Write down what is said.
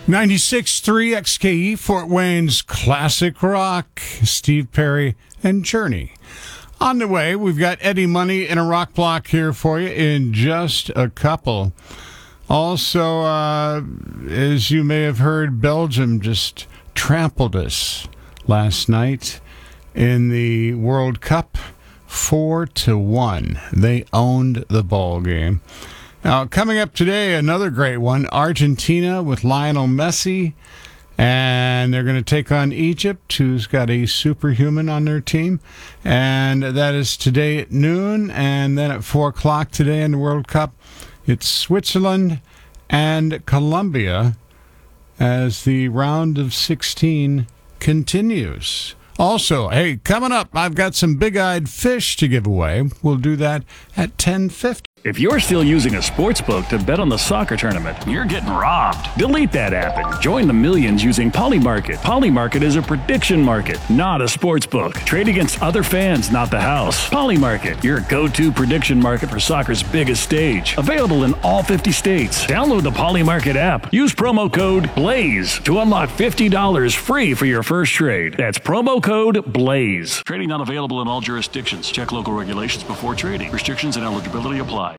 96.3 XKE, Fort Wayne's classic rock, Steve Perry and Journey. On the way, we've got Eddie Money in a rock block here for you in just a couple. Also, as you may have heard, Belgium just trampled us last night in the World Cup, 4-1. They owned the ball game. Now, coming up today, another great one, Argentina with Lionel Messi, and they're going to take on Egypt, who's got a superhuman on their team, and that is today at noon, and then at 4 o'clock today in the World Cup, it's Switzerland and Colombia as the round of 16 continues. Also, hey, coming up, I've got some big-eyed fish to give away. We'll do that at 10:50. If you're still using a sports book to bet on the soccer tournament, you're getting robbed. Delete that app and join the millions using Polymarket. Polymarket is a prediction market, not a sports book. Trade against other fans, not the house. Polymarket, your go-to prediction market for soccer's biggest stage. Available in all 50 states. Download the Polymarket app. Use promo code BLAZE to unlock $50 free for your first trade. That's promo code BLAZE. Trading not available in all jurisdictions. Check local regulations before trading. Restrictions and eligibility apply.